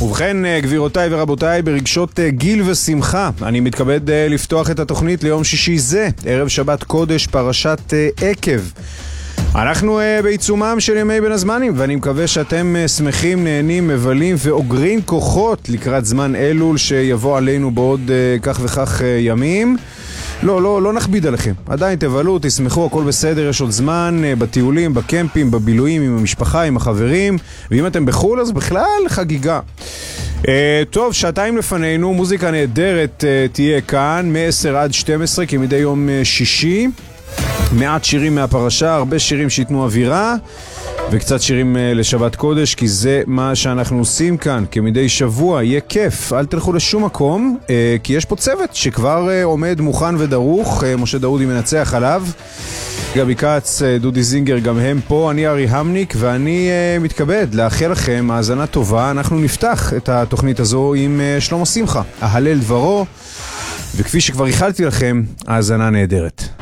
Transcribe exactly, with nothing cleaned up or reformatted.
ובכן, גבירותיי ורבותיי, ברגשות גיל ושמחה, אני מתכבד לפתוח את התוכנית ליום שישי זה, ערב שבת קודש, פרשת עקב. אנחנו uh, בעיצומם של ימי בין הזמנים, ואני מקווה שאתם uh, שמחים, נהנים, מבלים ואוגרים כוחות לקראת זמן אלול שיבוא עלינו בעוד uh, כך וכך uh, ימים. לא, לא, לא נכביד עליכם. עדיין תבלו, תשמחו, הכל בסדר, יש עוד זמן uh, בטיולים, בקמפים, בבילויים, עם המשפחה, עם החברים, ואם אתם בחול אז בכלל חגיגה. Uh, טוב, שעתיים לפנינו, מוזיקה נהדרת uh, תהיה כאן, מ-עשר עד שתים עשרה, כמדי יום uh, שישי. מעט שירים מהפרשה, הרבה שירים שיתנו אווירה וקצת שירים לשבת קודש, כי זה מה שאנחנו עושים כאן כמדי שבוע. יהיה כיף, אל תלכו לשום מקום, כי יש פה צוות שכבר עומד מוכן ודרוך. משה דאודי מנצח עליו, גבי קץ, דודי זינגר גם הם פה. אני ארי המניק ואני מתכבד לאחל לכם האזנה טובה. אנחנו נפתח את התוכנית הזו עם שלמה שמחה, אהלל דברו, וכפי שכבר איחלתי לכם, האזנה נהדרת.